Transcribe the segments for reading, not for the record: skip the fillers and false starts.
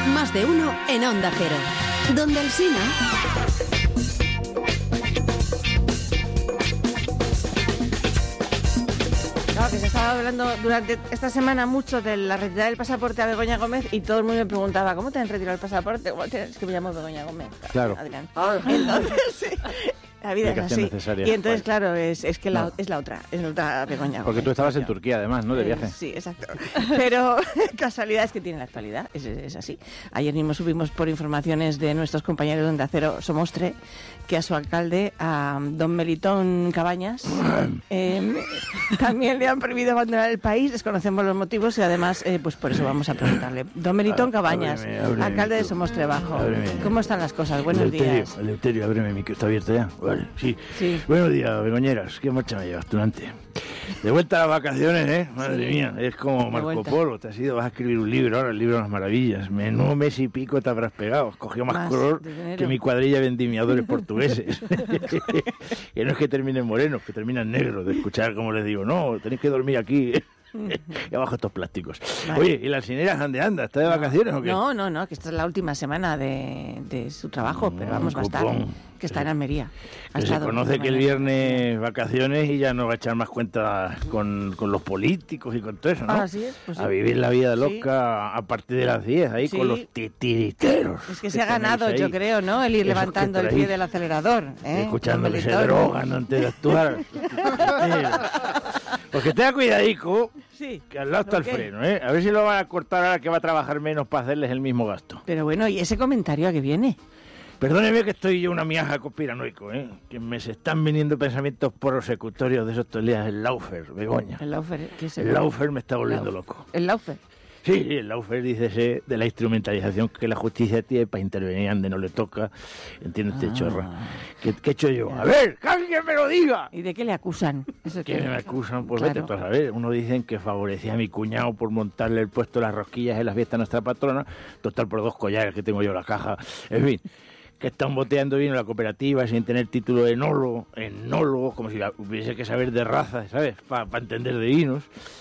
Más de uno en Onda Cero. Donde Alsina. Claro, que se estaba hablando durante esta semana mucho de la retirada del pasaporte a Begoña Gómez y todo el mundo me preguntaba, ¿cómo te han retirado el pasaporte? Es que me llamo Begoña Gómez. Claro. Adrián. Entonces, sí, la vida es así. Necesaria. Y entonces, claro, es que es la otra Begoña Gómez. Porque tú estabas en Turquía, además, ¿no? De viaje. Sí, exacto. Pero casualidad es que tiene la actualidad, es así. Ayer mismo subimos por informaciones de nuestros compañeros de Onda Cero Somostre que a su alcalde, a don Melitón Cabañas, también le han prohibido abandonar el país. Desconocemos los motivos y además, pues por eso vamos a preguntarle. Don Melitón Cabañas, ábreme, alcalde de Somostre Bajo. Ábreme. ¿Cómo están las cosas? Buenos días. Eleuterio, ábreme, mi que está abierto ya. Vale, sí. Buenos días, Begoñeras. ¿Qué marcha me llevas tú antes? De vuelta a las vacaciones, ¿eh? Madre mía, es como Marco Polo. Te has ido, vas a escribir un libro ahora, el libro de las maravillas. Menudo mes y pico te habrás pegado. Has cogido más color que mi cuadrilla de vendimiadores portugueses. Que no es que terminen morenos, que terminan negros. De escuchar como les digo, no, tenéis que dormir aquí. Y abajo estos plásticos. Vale. Oye, ¿y la Alsinera dónde anda? ¿Está de vacaciones o qué? No, que esta es la última semana de su trabajo, pero vamos, va a estar, que está en Almería. Se conoce que el viernes vacaciones y ya no va a echar más cuenta con los políticos y con todo eso, ¿no? Así es, pues sí. A vivir la vida loca a partir de las 10, ahí con los titiriteros. Es que se ha ganado, yo creo, ¿no? El ir levantando el pie del acelerador. Escuchando que se drogan antes de actuar. Porque tenga cuidadico, que al lado está el freno, ¿eh? A ver si lo van a cortar ahora que va a trabajar menos para hacerles el mismo gasto. Pero bueno, ¿y ese comentario a qué viene? Perdóneme que estoy yo una miaja conspiranoico, ¿eh? Que me se están viniendo pensamientos prosecutorios de esos días. El Laufer, Begoña. ¿El Laufer? ¿Qué es el Laufer me está volviendo loco. ¿El Laufer? Sí, el Laufer dice de la instrumentalización que la justicia tiene para intervenir donde no le toca. ¿Entiendes, chorra? ¿Qué he hecho yo? A ver, que alguien me lo diga. ¿Y de qué le acusan? ¿Qué me acusan? Pues vete tú a saber. Uno dicen que favorecía a mi cuñado por montarle el puesto de las rosquillas en las fiestas a nuestra patrona. Total, por 2 collares que tengo yo en la caja. En fin, que están boteando vino en la cooperativa sin tener título de enólogo, como si hubiese que saber de razas, ¿sabes? Para entender de vinos.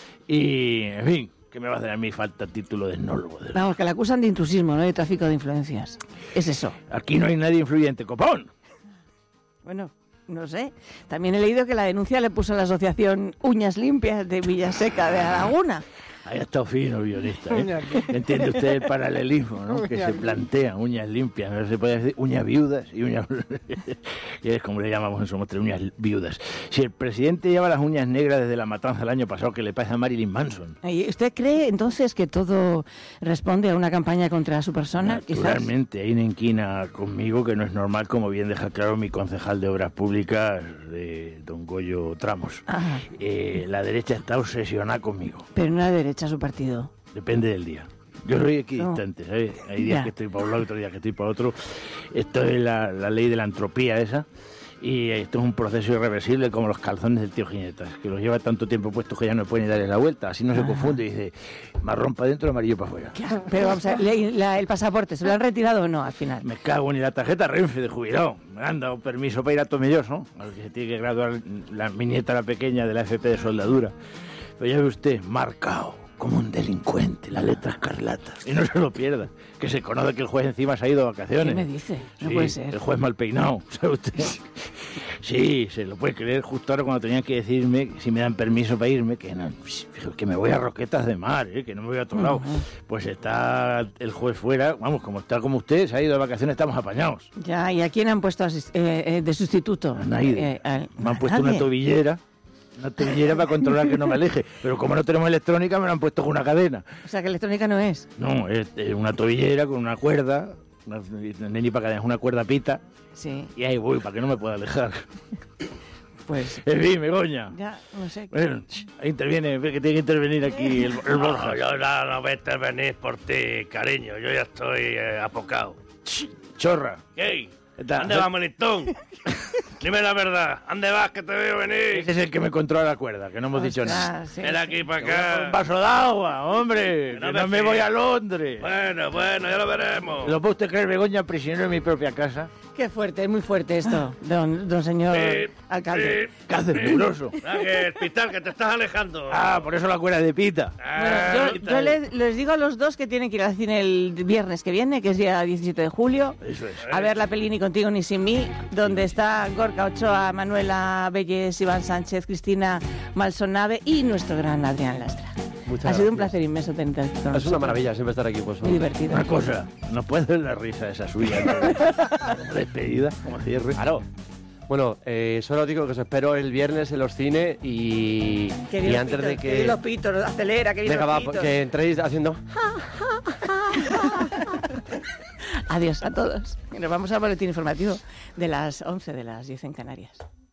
Y, en fin, que me va a hacer a mí falta título de enólogo. Vamos, que la acusan de intrusismo, ¿no? De tráfico de influencias. Es eso. Aquí no hay nadie influyente, copón. Bueno, no sé. También he leído que la denuncia le puso a la asociación Uñas Limpias de Villaseca de la Laguna. Ahí ha estado fino, guionista, ¿eh? ¿Entiende usted el paralelismo, no? Que se plantean uñas limpias, no se puede decir uñas viudas y uñas... que es como le llamamos en Somostre, uñas viudas. Si el presidente lleva las uñas negras desde la matanza del año pasado, que le pasa a Marilyn Manson. ¿Y usted cree entonces que todo responde a una campaña contra su persona? Naturalmente, hay una inquina conmigo que no es normal, como bien deja claro mi concejal de Obras Públicas, de don Goyo Tramos. La derecha está obsesionada conmigo. Pero no la derecha, su partido. Depende del día. Yo soy equidistante, ¿sabes? Hay días que estoy para un lado, otros días que estoy para otro. Esto es la ley de la entropía esa. Y esto es un proceso irreversible como los calzones del tío Ginetas, que los lleva tanto tiempo puestos que ya no pueden darle la vuelta. Así no se confunde y dice, marrón para adentro, amarillo para afuera. Claro, pero vamos a ver, el pasaporte, ¿se lo han retirado o no al final? Me cago en la tarjeta Renfe de jubilado. Me han dado permiso para ir a Tomelloso, al que se tiene que graduar mi nieta, la pequeña, de la FP de soldadura. Pero ya ve usted, marcado como un delincuente, la letra escarlata. Y no se lo pierda, que se conoce que el juez encima se ha ido de vacaciones. ¿Qué me dice? No sí, puede ser. El juez mal peinado, ¿sabe usted? Sí, se lo puede creer justo ahora cuando tenían que decirme si me dan permiso para irme, que no, que me voy a Roquetas de Mar, que no me voy a otro lado. Pues está el juez fuera, vamos, como está como usted, se ha ido de vacaciones, estamos apañados. Ya, ¿y a quién han puesto de sustituto? A nadie. Me han puesto una tobillera para controlar que no me aleje. Pero como no tenemos electrónica, me lo han puesto con una cadena. O sea, que electrónica no es. No, es una tobillera con una cuerda, ni para cadena, es una cuerda pita. Sí. Y ahí voy, para que no me pueda alejar. Pues... En fin, Begoña. Ya, no sé. Bueno, interviene, que tiene que intervenir aquí el Borja. No, yo no voy a intervenir por ti, cariño. Yo ya estoy apocado. Chorra. ¿Qué? ¿Dónde va, Melitón? Dime la verdad. ¿Dónde vas que te veo venir? Ese es el que me controla la cuerda, que no hemos dicho nada. Sí, Ven aquí para acá. Un vaso de agua, hombre, que no me voy a Londres. Bueno, ya lo veremos. ¿Lo puede usted creer, Begoña, prisionero en mi propia casa? Qué fuerte, es muy fuerte esto, don señor alcalde. ¿Qué haces, neuroso? Que el pital, que te estás alejando. Por eso la cuerda de pita. Bueno, yo les digo a los dos que tienen que ir al cine el viernes que viene, que es día 17 de julio, Eso es. a ver la peli Ni contigo ni sin mí, donde está Gorka Ochoa, Manuela Belles, Iván Sánchez, Cristina Malsonave y nuestro gran Adrián Lastra. Muchas Ha sido un gracias. placer inmenso tenerte aquí con Es una nosotros. maravilla siempre estar aquí, pues. Muy divertido. Una cosa, ¿no puedes ver la risa esa suya? Como despedida, como cierre. Claro. Bueno, solo digo que os espero el viernes en los cines y antes de Que los pitos, acelera, que vienen Venga, los va, pitos. que entréis haciendo... Adiós a todos. Y nos vamos al boletín informativo de las 11 de las 10 en Canarias.